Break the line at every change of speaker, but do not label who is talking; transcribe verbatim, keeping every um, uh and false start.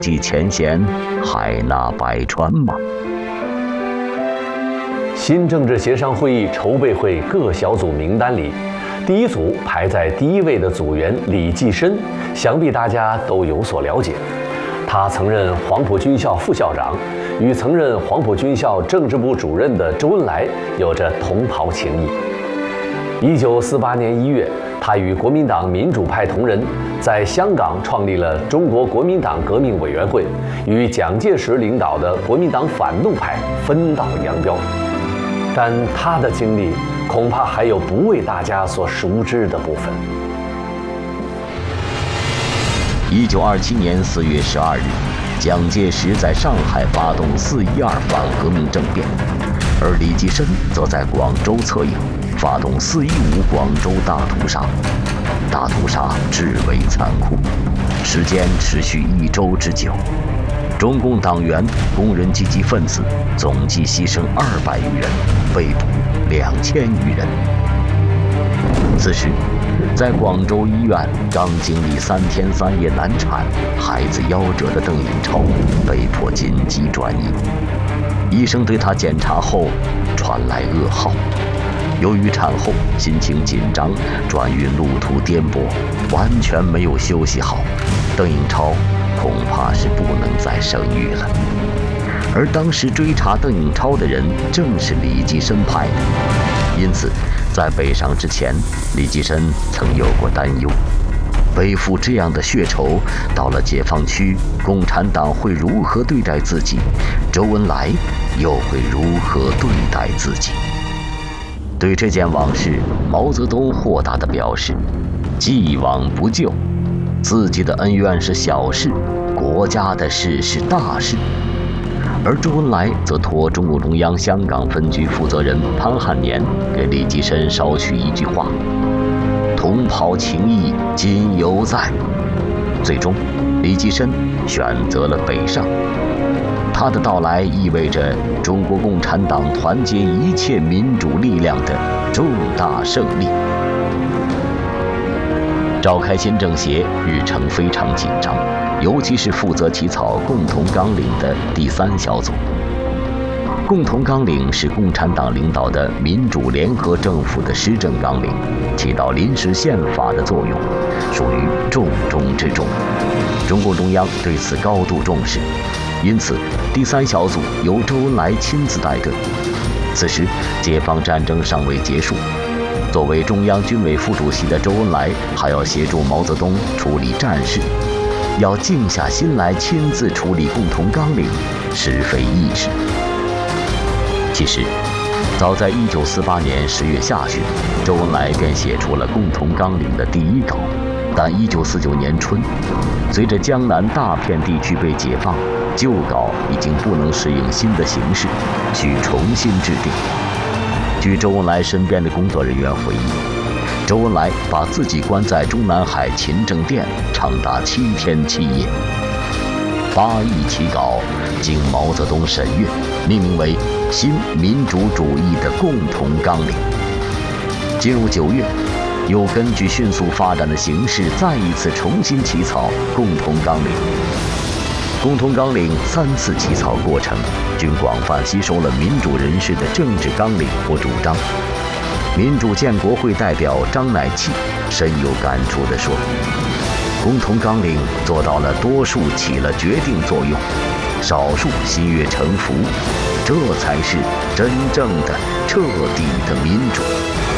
继前嫌，海纳百川吗？
新政治协商会议筹备会各小组名单里，第一组排在第一位的组员李济深，想必大家都有所了解。他曾任黄埔军校副校长，与曾任黄埔军校政治部主任的周恩来有着同袍情谊。一九四八年一月，他与国民党民主派同仁在香港创立了中国国民党革命委员会，与蒋介石领导的国民党反动派分道扬镳。但他的经历恐怕还有不为大家所熟知的部分。
一九二七年四月十二日，蒋介石在上海发动四一二反革命政变，而李济深则在广州策应，发动四一五广州大屠杀。大屠杀至为残酷，时间持续一周之久。中共党员、工人积极分子总计牺牲二百余人，被捕两千余人。此时，在广州医院刚经历三天三夜难产、孩子夭折的邓颖超被迫紧急转移。医生对他检查后传来噩耗，由于产后心情紧张，转运路途颠簸，完全没有休息好，邓颖超恐怕是不能再生育了。而当时追查邓颖超的人正是李济深派的，因此在北上之前，李济深曾有过担忧，背负这样的血仇，到了解放区，共产党会如何对待自己？周恩来又会如何对待自己？对这件往事，毛泽东豁达地表示：既往不咎，自己的恩怨是小事，国家的事是大事。而周恩来则托中共中央香港分局负责人潘汉年给李济深捎去一句话：同袍情谊今犹在。最终，李济深选择了北上。他的到来意味着中国共产党团结一切民主力量的重大胜利。召开新政协日程非常紧张，尤其是负责起草共同纲领的第三小组。共同纲领是共产党领导的民主联合政府的施政纲领，起到临时宪法的作用，属于重中之重。中共中央对此高度重视，因此第三小组由周恩来亲自带队。此时解放战争尚未结束，作为中央军委副主席的周恩来还要协助毛泽东处理战事，要静下心来亲自处理共同纲领，实非易事。其实早在一九四八年十月下旬，周恩来便写出了共同纲领的第一稿，但一九四九年春，随着江南大片地区被解放，旧稿已经不能适应新的形势，需重新制定。据周恩来身边的工作人员回忆，周恩来把自己关在中南海勤政殿长达七天七夜。八议起稿经毛泽东审阅，命名为新民主主义的共同纲领。进入九月，又根据迅速发展的形势，再一次重新起草共同纲领。共同纲领三次起草过程均广泛吸收了民主人士的政治纲领或主张。民主建国会代表张乃器深有感触地说：共同纲领做到了多数起了决定作用，少数心悦诚服，这才是真正的彻底的民主。